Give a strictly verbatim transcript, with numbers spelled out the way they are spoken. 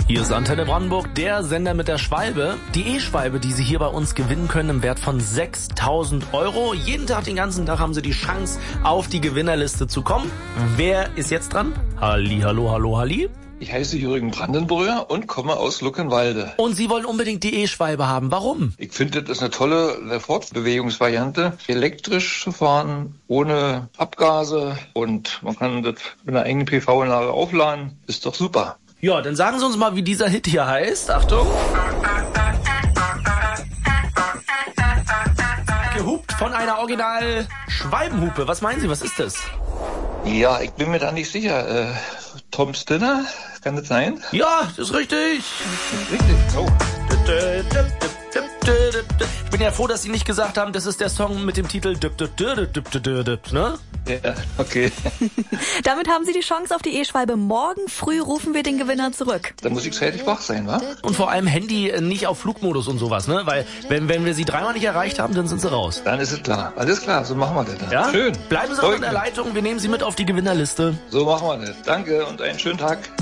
Hier ist Antenne Brandenburg, der Sender mit der Schwalbe. Die E-Schwalbe, die Sie hier bei uns gewinnen können, im Wert von sechstausend Euro. Jeden Tag, den ganzen Tag haben Sie die Chance, auf die Gewinnerliste zu kommen. Wer ist jetzt dran? Halli, hallo, hallo, halli. Ich heiße Jürgen Brandenbrüher und komme aus Luckenwalde. Und Sie wollen unbedingt die E-Schwalbe haben. Warum? Ich finde, das ist eine tolle Fortbewegungsvariante. Elektrisch zu fahren, ohne Abgase, und man kann das mit einer engen P V-Anlage aufladen. Ist doch super. Ja, dann sagen Sie uns mal, wie dieser Hit hier heißt. Achtung. Gehupt von einer Original-Schwalbenhupe. Was meinen Sie, was ist das? Ja, ich bin mir da nicht sicher. Äh, Tom Stinner, kann das sein? Ja, das ist richtig. Richtig, oh. Ich bin ja froh, dass Sie nicht gesagt haben, das ist der Song mit dem Titel ne? Ja, okay. Damit haben Sie die Chance auf die E-Schwalbe. Morgen früh rufen wir den Gewinner zurück. Da muss ich zeitig wach sein, wa? Und vor allem Handy nicht auf Flugmodus und sowas, ne? Weil wenn, wenn wir Sie dreimal nicht erreicht haben, dann sind Sie raus. Dann ist es klar. Alles klar, so machen wir das dann. Ja? Schön. Bleiben Sie auch in der Leitung, wir nehmen Sie mit auf die Gewinnerliste. So machen wir das. Danke und einen schönen Tag.